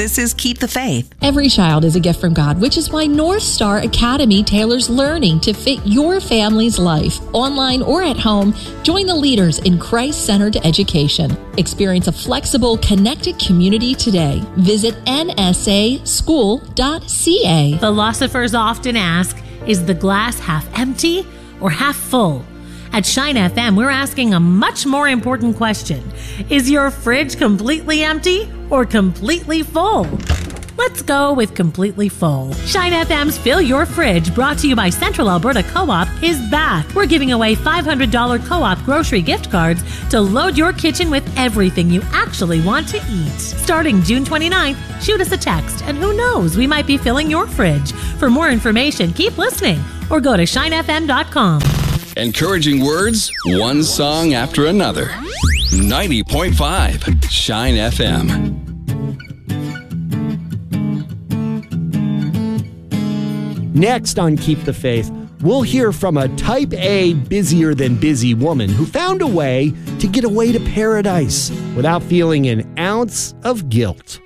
This is Keep the Faith. Every child is a gift from God, which is why North Star Academy tailors learning to fit your family's life. Online or at home, join the leaders in Christ-centered education. Experience a flexible, connected community today. Visit nsaschool.ca. Philosophers often ask, is the glass half empty or half full? At Shine FM, we're asking a much more important question. Is your fridge completely empty or completely full? Let's go with completely full. Shine FM's Fill Your Fridge, brought to you by Central Alberta Co-op, is back. We're giving away $500 Co-op grocery gift cards to load your kitchen with everything you actually want to eat. Starting June 29th, shoot us a text, and who knows, we might be filling your fridge. For more information, keep listening or go to shinefm.com. Encouraging words, one song after another. 90.5 Shine FM. Next on Keep the Faith, we'll hear from a type A busier than busy woman who found a way to get away to paradise without feeling an ounce of guilt.